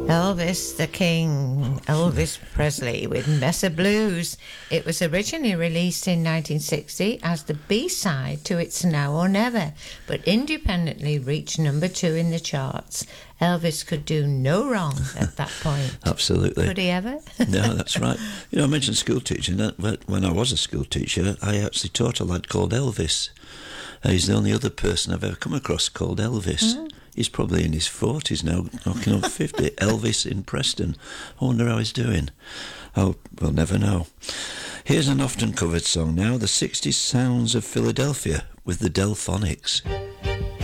Elvis the King, Elvis Presley with Mesa Blues. It was originally released in 1960 as the B-side to It's Now or Never, but independently reached number 2 in the charts. Elvis could do no wrong at that point. Absolutely. Could he ever? No, that's right. You know, I mentioned school teaching. When I was a school teacher, I actually taught a lad called Elvis. He's the only other person I've ever come across called Elvis. Mm. He's probably in his 40s now, knocking on 50. Elvis in Preston. I wonder how he's doing. Oh, we'll never know. Here's an often covered song now, the 60s Sounds of Philadelphia with the Delphonics.